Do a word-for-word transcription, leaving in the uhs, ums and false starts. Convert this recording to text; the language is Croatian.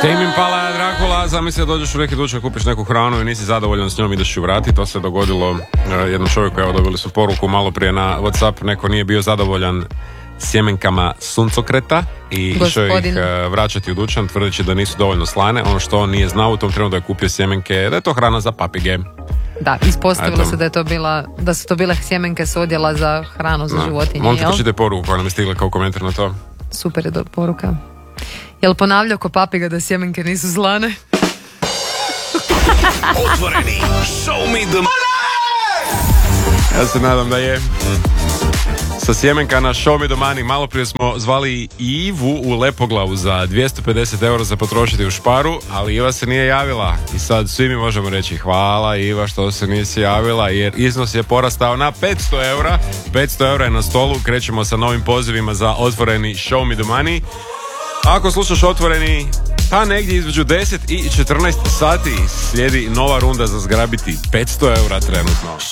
Tame Impala, Dracula, zamisli da dođeš u neki dućan, kupiš neku hranu i nisi zadovoljan s njom, ideš ju vratiti. To se dogodilo uh, jednom čovjeku, evo dobili su poruku malo prije na WhatsApp, neko nije bio zadovoljan sjemenkama suncokreta i išao ih uh, vraćati u dućan tvrdeći da nisu dovoljno slane. Ono što on nije znao u tom trenutku da je kupio sjemenke, da je to hrana za papige. Da, ispostavilo se da je to bila, da su to bile sjemenke s odjela za hranu za no. životinje. Molim te, pročitaj poruku koja nam je stigla kao komentar na to. Super je do poruka. Jel ponavljao ko papiga da sjemenke nisu zlane? Otvoreni, show me the money! Ja se nadam da je. Sa sjemenka na Show me the money. Malo prije smo zvali Ivu u Lepoglavu za dvjesto pedeset eura za potrošiti u Šparu, ali Iva se nije javila. I sad svi mi možemo reći hvala Iva što se nisi javila, jer iznos je porastao na petsto eura. petsto eura je na stolu, krećemo sa novim pozivima za otvoreni Show me the money. Ako slušaš Otvoreni, pa negdje između deset i četrnaest sati slijedi nova runda za zgrabiti petsto eura trenutno.